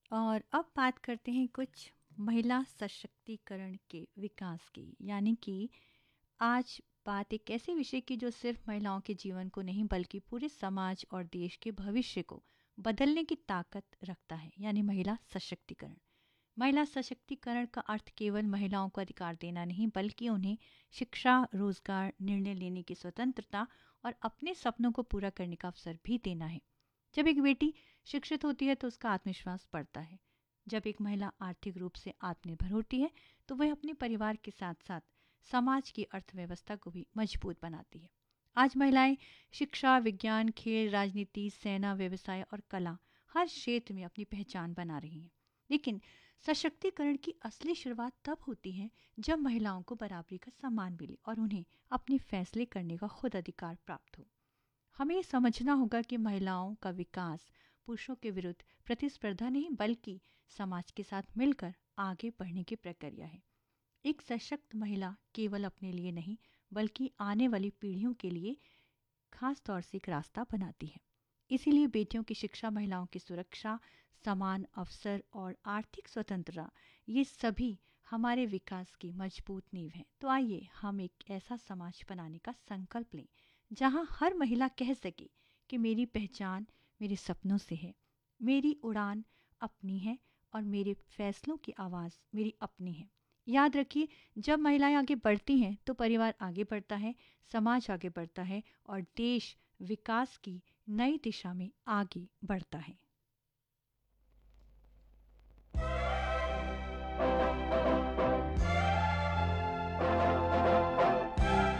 और अब बात करते हैं कुछ महिला सशक्तिकरण के विकास की, यानी कि आज बात एक ऐसे विषय की जो सिर्फ महिलाओं के जीवन को नहीं बल्कि पूरे समाज और देश के भविष्य को बदलने की ताकत रखता है, यानी महिला सशक्तिकरण। महिला सशक्तिकरण का अर्थ केवल महिलाओं को अधिकार देना नहीं बल्कि उन्हें शिक्षा, रोजगार, निर्णय लेने की स्वतंत्रता और अपने सपनों को पूरा करने का अवसर भी देना है। जब एक बेटी शिक्षित होती है तो उसका आत्मविश्वास बढ़ता है। जब एक महिला आर्थिक रूप से आत्मनिर्भर होती है तो वह अपने परिवार के साथ साथ समाज की अर्थव्यवस्था को भी मजबूत बनाती है। आज महिलाएं शिक्षा, विज्ञान, खेल, राजनीति, सेना, व्यवसाय और कला हर क्षेत्र में अपनी पहचान बना रही हैं। लेकिन सशक्तिकरण की असली शुरुआत तब होती है जब महिलाओं को बराबरी का सम्मान मिले और उन्हें अपने फैसले करने का खुद अधिकार प्राप्त हो। हमें ये समझना होगा कि महिलाओं का विकास पुरुषों के विरुद्ध प्रतिस्पर्धा नहीं बल्कि समाज के साथ मिलकर आगे बढ़ने की प्रक्रिया है। एक सशक्त महिला केवल अपने लिए नहीं बल्कि आने वाली पीढ़ियों के लिए खास तौर से एक रास्ता बनाती है। इसीलिए बेटियों की शिक्षा, महिलाओं की सुरक्षा, समान अवसर और आर्थिक स्वतंत्रता, ये सभी हमारे विकास की मजबूत नींव हैं। तो आइए हम एक ऐसा समाज बनाने का संकल्प लें जहां हर महिला कह सके कि मेरी पहचान मेरे सपनों से है, मेरी उड़ान अपनी है और मेरे फैसलों की आवाज़ मेरी अपनी है। याद रखिए, जब महिलाएं आगे बढ़ती हैं तो परिवार आगे बढ़ता है, समाज आगे बढ़ता है और देश विकास की नई दिशा में आगे बढ़ता है।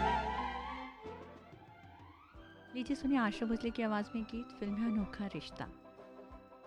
लीजिए सुनिए आशा भोसले की आवाज़ में गीत, फिल्म है अनोखा रिश्ता।